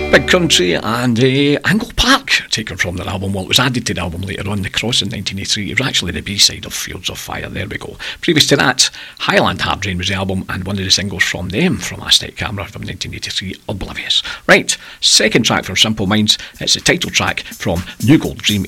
Big Country and Angle Park, taken from their album. Well, it was added to the album later on, The Cross, in 1983. It was actually the B-side of Fields of Fire. There we go. Previous to that, Highland Hard Rain was the album, and one of the singles from them, from Aztec Camera, from 1983, Oblivious. Right, second track from Simple Minds. It's the title track from New Gold Dream